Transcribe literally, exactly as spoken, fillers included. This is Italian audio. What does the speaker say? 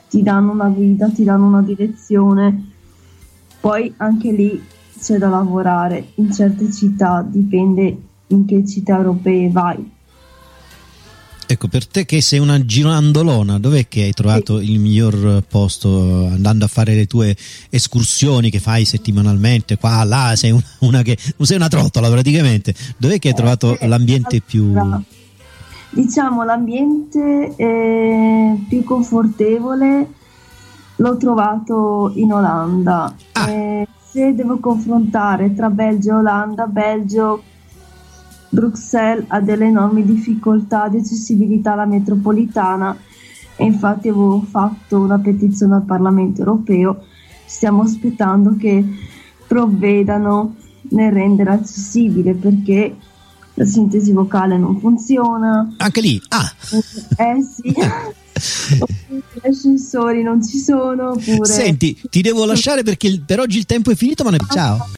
ti danno una guida, ti danno una direzione. Poi anche lì c'è da lavorare, in certe città, dipende in che città europee vai. Ecco, per te che sei una girandolona, dov'è che hai trovato sì. il miglior posto andando a fare le tue escursioni che fai settimanalmente, qua, là, sei una, una che sei una trottola praticamente, dov'è che hai trovato eh, l'ambiente più... Diciamo l'ambiente eh, più confortevole l'ho trovato in Olanda. Ah. Eh, se devo confrontare tra Belgio e Olanda, Belgio... Bruxelles ha delle enormi difficoltà di accessibilità alla metropolitana e infatti avevo fatto una petizione al Parlamento europeo. Stiamo aspettando che provvedano nel rendere accessibile, perché la sintesi vocale non funziona. Anche lì? Ah! Eh sì. Gli ascensori non ci sono. Pure... Senti, ti devo lasciare perché per oggi il tempo è finito, ma ne... ciao.